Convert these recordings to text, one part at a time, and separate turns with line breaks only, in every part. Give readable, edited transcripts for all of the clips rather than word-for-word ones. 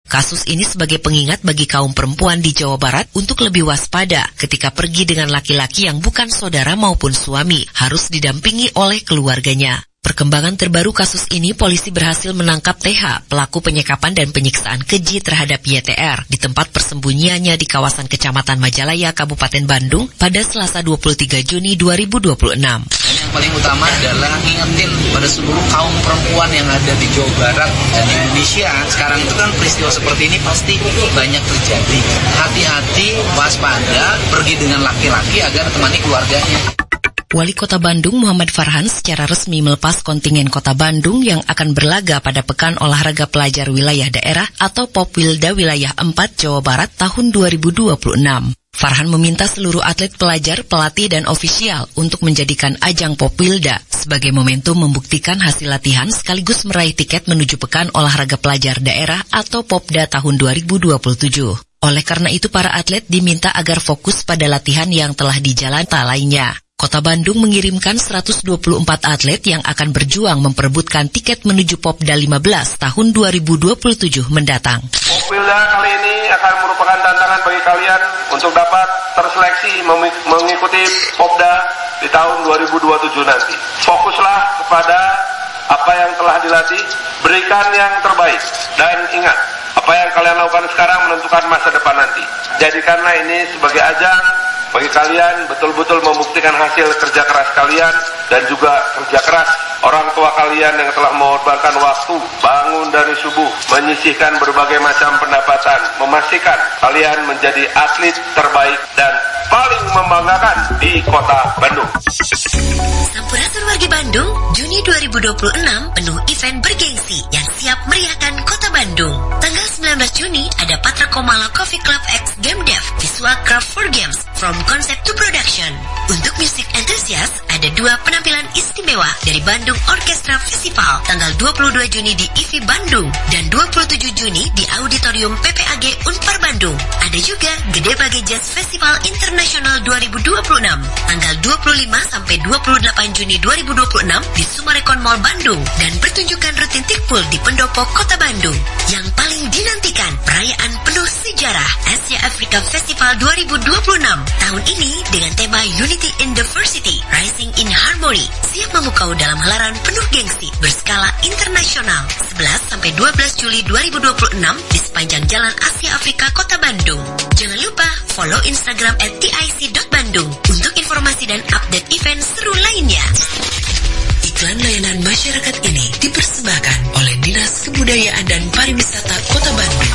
Kasus ini sebagai pengingat bagi kaum perempuan di Jawa Barat untuk lebih waspada ketika pergi dengan laki-laki yang bukan saudara maupun suami, harus didampingi oleh keluarganya. Perkembangan terbaru kasus ini, polisi berhasil menangkap TH, pelaku penyekapan dan penyiksaan keji terhadap YTR, di tempat persembunyiannya di kawasan Kecamatan Majalaya, Kabupaten Bandung, pada Selasa 23 Juni 2026.
Yang paling utama adalah ngingetin pada seluruh kaum perempuan yang ada di Jawa Barat dan di Indonesia. Sekarang itu kan peristiwa seperti ini pasti banyak terjadi. Hati-hati, waspada, pergi dengan laki-laki agar temani keluarganya.
Wali Kota Bandung Muhammad Farhan secara resmi melepas kontingen Kota Bandung yang akan berlaga pada Pekan Olahraga Pelajar Wilayah Daerah atau Popwilda Wilayah 4 Jawa Barat tahun 2026. Farhan meminta seluruh atlet pelajar, pelatih, dan ofisial untuk menjadikan ajang Popwilda sebagai momentum membuktikan hasil latihan sekaligus meraih tiket menuju Pekan Olahraga Pelajar Daerah atau Popda tahun 2027. Oleh karena itu, para atlet diminta agar fokus pada latihan yang telah dijalankan lainnya. Kota Bandung mengirimkan 124 atlet yang akan berjuang memperebutkan tiket menuju Popda 15 tahun 2027 mendatang.
Popwilda kali ini akan merupakan tantangan bagi kalian untuk dapat terseleksi mengikuti Popda di tahun 2027 nanti. Fokuslah kepada apa yang telah dilatih, berikan yang terbaik, dan ingat, apa yang kalian lakukan sekarang menentukan masa depan nanti. Jadikanlah ini sebagai ajang bagi kalian betul-betul membuktikan hasil kerja keras kalian dan juga kerja keras orang tua kalian yang telah mengorbankan waktu, bangun dari subuh, menyisihkan berbagai macam pendapatan, memastikan kalian menjadi atlet terbaik dan paling membanggakan di Kota Bandung.
Sampurasun wargi Bandung, Juni 2026 penuh event bergengsi yang siap meriahkan Kota Bandung. Tanggal 19 Juni ada Patra Komala Coffee Club X Game Dev Visual Craft for Games from Concept to Production. Untuk music enthusiast ada 2 penampilan istimewa dari Bandung Orchestra Festival tanggal 22 Juni di IFI Bandung dan 27 Juni di Auditorium PPAG Unpar Bandung. Ada juga Gede Bage Jazz Festival Internasional 2026 tanggal 25 sampai 28 Juni 2026 di Sumarekon Mall Bandung dan pertunjukan rutin Tikpul di Pendopo Kota Bandung. Yang paling dinantikan perayaan penuh sejarah Asia Africa Festival 2026 tahun ini dengan tema Unity in Diversity, Rising in Harmony, siap memukau dalam halaran penuh gengsi berskala internasional 11 sampai 12 Juli 2026 di sepanjang Jalan Asia Afrika Kota Bandung. Jangan lupa follow Instagram @tic.bandung untuk informasi dan update event seru lainnya. Iklan layanan masyarakat ini dipersembahkan oleh Dinas Kebudayaan dan Pariwisata Kota Bandung.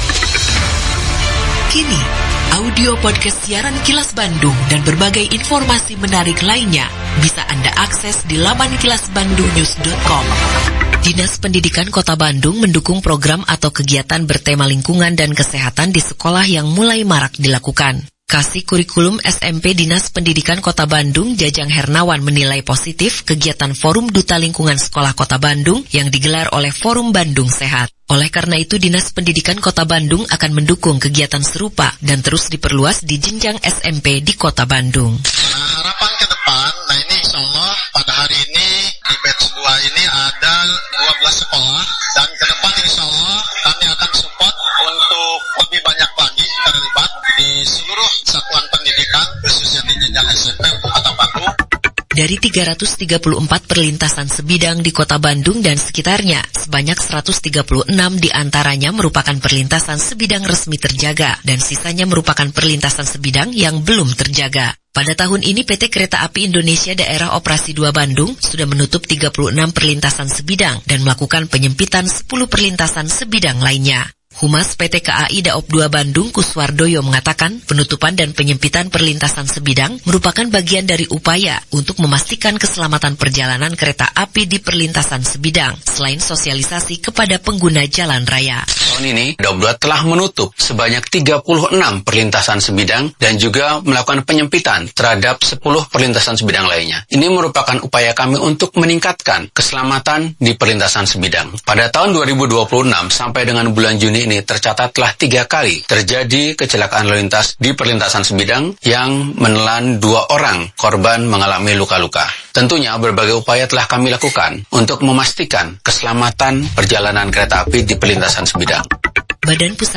Kini, audio podcast siaran Kilas Bandung dan berbagai informasi menarik lainnya bisa Anda akses di laman kilasbandungnews.com. Dinas Pendidikan Kota Bandung mendukung program atau kegiatan bertema lingkungan dan kesehatan di sekolah yang mulai marak dilakukan. Kasih Kurikulum SMP Dinas Pendidikan Kota Bandung Jajang Hernawan menilai positif kegiatan Forum Duta Lingkungan Sekolah Kota Bandung yang digelar oleh Forum Bandung Sehat. Oleh karena itu, Dinas Pendidikan Kota Bandung akan mendukung kegiatan serupa dan terus diperluas di jenjang SMP di Kota Bandung.
Harapan ke depan, ini insya Allah pada hari ini di batch 2 ini ada 12 sekolah dan ke depan insya Allah kami akan support untuk lebih banyak lagi terlibat di seluruh satuan pendidikan khususnya di jenjang SMP untuk Kota Bandung.
Dari 334 perlintasan sebidang di Kota Bandung dan sekitarnya, sebanyak 136 diantaranya merupakan perlintasan sebidang resmi terjaga dan sisanya merupakan perlintasan sebidang yang belum terjaga. Pada tahun ini PT Kereta Api Indonesia Daerah Operasi 2 Bandung sudah menutup 36 perlintasan sebidang dan melakukan penyempitan 10 perlintasan sebidang lainnya. Humas PT KAI Daop 2 Bandung Kuswardoyo mengatakan penutupan dan penyempitan perlintasan sebidang merupakan bagian dari upaya untuk memastikan keselamatan perjalanan kereta api di perlintasan sebidang selain sosialisasi kepada pengguna jalan raya.
Tahun ini Daop 2 telah menutup sebanyak 36 perlintasan sebidang dan juga melakukan penyempitan terhadap 10 perlintasan sebidang lainnya. Ini merupakan upaya kami untuk meningkatkan keselamatan di perlintasan sebidang. Pada tahun 2026 sampai dengan bulan Juni ini tercatat telah 3 kali terjadi kecelakaan lalu lintas di perlintasan sebidang yang menelan 2 orang korban mengalami luka-luka. Tentunya berbagai upaya telah kami lakukan untuk memastikan keselamatan perjalanan kereta api di perlintasan sebidang.
Badan Pusat